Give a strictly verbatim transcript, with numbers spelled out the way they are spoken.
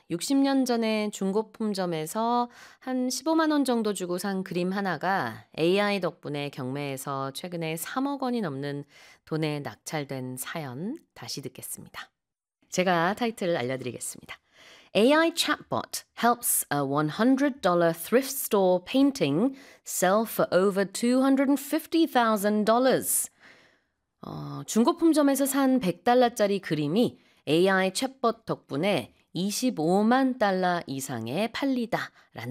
육십 년 전에 중고품점에서 한 십오만 원 정도 주고 산 그림 하나가 에이아이 덕분에 경매에서 최근에 삼억 원이 넘는 돈에 낙찰된 사연 다시 듣겠습니다. 제가 타이틀을 알려드리겠습니다. 에이아이 chatbot helps a one hundred dollars thrift store painting sell for over two hundred fifty thousand dollars. 어, 중고품점에서 산 백 달러짜리 그림이 에이아이 챗봇 덕분에 이십오만 달러 이상에 팔리다라는